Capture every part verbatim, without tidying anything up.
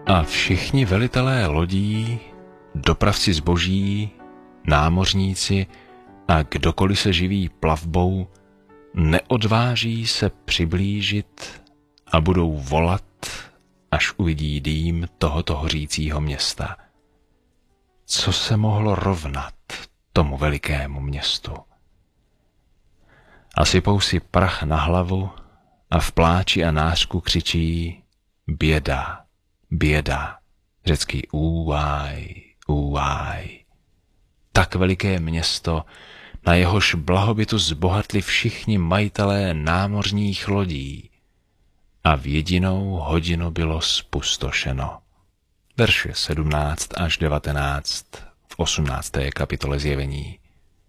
A všichni velitelé lodí, dopravci zboží, námořníci a kdokoliv se živí plavbou, neodváží se přiblížit a budou volat, až uvidí dým tohoto hořícího města. Co se mohlo rovnat tomu velikému městu? A sypou si prach na hlavu a v pláči a nářku křičí běda, běda, řecký úaj, úaj. Tak veliké město, na jehož blahobytu zbohatli všichni majitelé námořních lodí a v jedinou hodinu bylo spustošeno. Verše sedmnáct až devatenáct v osmnácté kapitole Zjevení.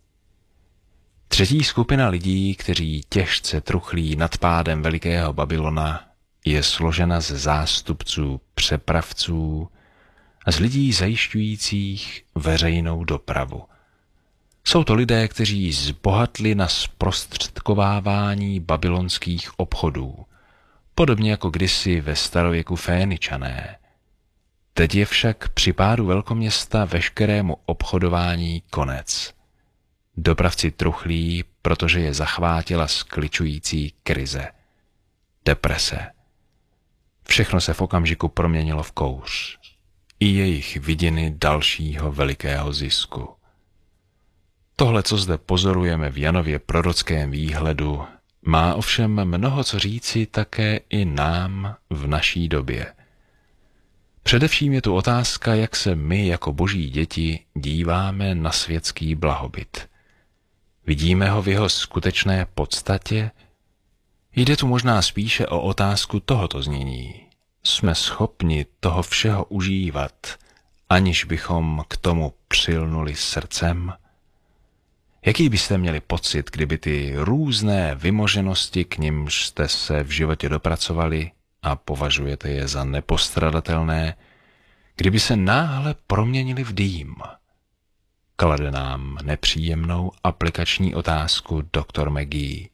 Třetí skupina lidí, kteří těžce truchlí nad pádem velikého Babylona, je složena ze zástupců přepravců a z lidí zajišťujících veřejnou dopravu. Jsou to lidé, kteří zbohatli na zprostředkovávání babylonských obchodů, podobně jako kdysi ve starověku Féničané. Teď je však při pádu velkoměsta veškerému obchodování konec. Dopravci truchlí, protože je zachvátila skličující krize. Deprese. Všechno se v okamžiku proměnilo v kouř. I jejich vidiny dalšího velikého zisku. Tohle, co zde pozorujeme v Janově prorockém výhledu, má ovšem mnoho co říci také i nám v naší době. Především je tu otázka, jak se my jako boží děti díváme na světský blahobyt. Vidíme ho v jeho skutečné podstatě? Jde tu možná spíše o otázku tohoto znění. Jsme schopni toho všeho užívat, aniž bychom k tomu přilnuli srdcem? Jaký byste měli pocit, kdyby ty různé vymoženosti, k nimž jste se v životě dopracovali a považujete je za nepostradatelné, kdyby se náhle proměnili v dým? Klade nám nepříjemnou aplikační otázku doktor McGee.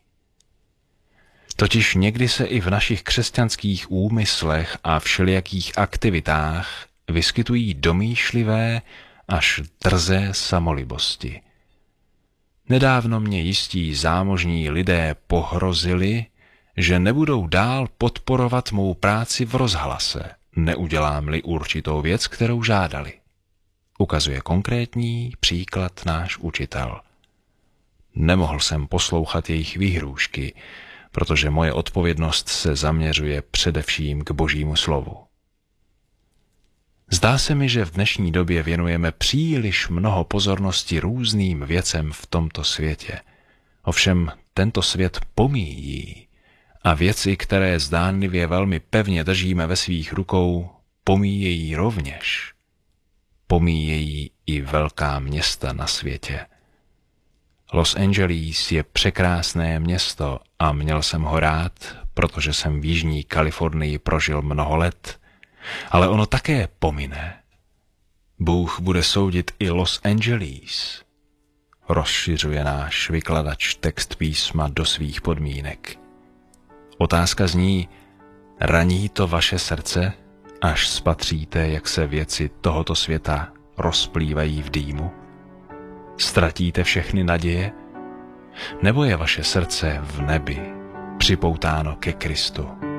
Totiž někdy se i v našich křesťanských úmyslech a všelijakých aktivitách vyskytují domýšlivé až drzé samolibosti. Nedávno mě jistí zámožní lidé pohrozili, že nebudou dál podporovat mou práci v rozhlase, neudělám-li určitou věc, kterou žádali. Ukazuje konkrétní příklad náš učitel. Nemohl jsem poslouchat jejich výhrůžky, protože moje odpovědnost se zaměřuje především k Božímu slovu. Zdá se mi, že v dnešní době věnujeme příliš mnoho pozornosti různým věcem v tomto světě. Ovšem tento svět pomíjí a věci, které zdánlivě velmi pevně držíme ve svých rukou, pomíjejí rovněž. Pomíjejí i velká města na světě. Los Angeles je překrásné město a měl jsem ho rád, protože jsem v jižní Kalifornii prožil mnoho let, ale ono také pomine. Bůh bude soudit i Los Angeles. Rozšiřuje náš vykladač text písma do svých podmínek. Otázka zní, raní to vaše srdce, až spatříte, jak se věci tohoto světa rozplývají v dýmu? Ztratíte všechny naděje? Nebo je vaše srdce v nebi připoutáno ke Kristu?